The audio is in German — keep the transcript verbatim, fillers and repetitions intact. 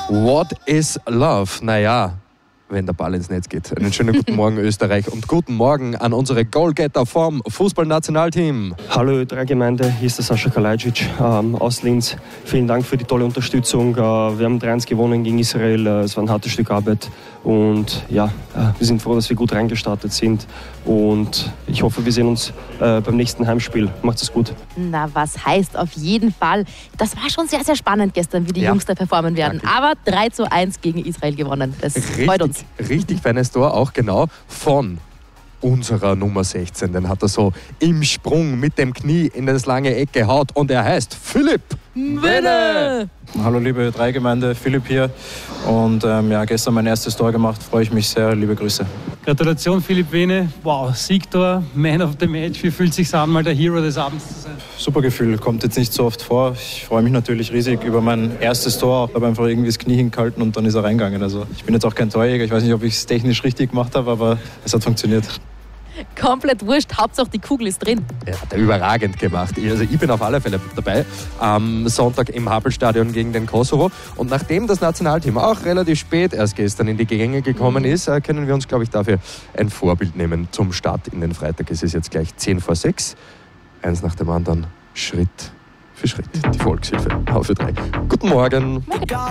What is love? Naja, wenn der Ball ins Netz geht. Einen schönen guten Morgen Österreich und guten Morgen an unsere Goalgetter vom Fußballnationalteam. Hallo Ö drei Gemeinde, hier ist der Sascha Kalajdzic ähm, aus Linz. Vielen Dank für die tolle Unterstützung. Äh, wir haben drei eins gewonnen gegen Israel. Äh, es war ein hartes Stück Arbeit und ja, äh, wir sind froh, dass wir gut reingestartet sind und ich hoffe, wir sehen uns äh, beim nächsten Heimspiel. Macht's es gut. Na, was heißt auf jeden Fall? Das war schon sehr, sehr spannend gestern, wie die Ja. Jungs da performen werden. Danke. Aber drei zu eins gegen Israel gewonnen. Das freut uns. Richtig feines Tor, auch genau von unserer Nummer sechzehn. Den hat er so im Sprung mit dem Knie in das lange Eck gehaut und er heißt Philipp Wenne. Hallo liebe Ö drei Gemeinde, Philipp hier und ähm, ja, gestern mein erstes Tor gemacht, freue ich mich sehr, liebe Grüße. Gratulation Philipp Wene, wow, Siegtor, Man of the Match, wie fühlt es sich an, mal der Hero des Abends zu sein? Super Gefühl, kommt jetzt nicht so oft vor. Ich freue mich natürlich riesig über mein erstes Tor, habe einfach irgendwie das Knie hingehalten und dann ist er reingegangen. Also ich bin jetzt auch kein Torjäger, ich weiß nicht, ob ich es technisch richtig gemacht habe, aber es hat funktioniert. Komplett wurscht, Hauptsache die Kugel ist drin. Ja, hat er überragend gemacht. Also ich bin auf alle Fälle dabei am Sonntag im Happelstadion gegen den Kosovo. Und nachdem das Nationalteam auch relativ spät erst gestern in die Gänge gekommen ist, können wir uns, glaube ich, dafür ein Vorbild nehmen zum Start in den Freitag. Es ist jetzt gleich zehn vor sechs. Eins nach dem anderen, Schritt für Schritt. Die Volkshilfe auf Ö drei. Guten Morgen.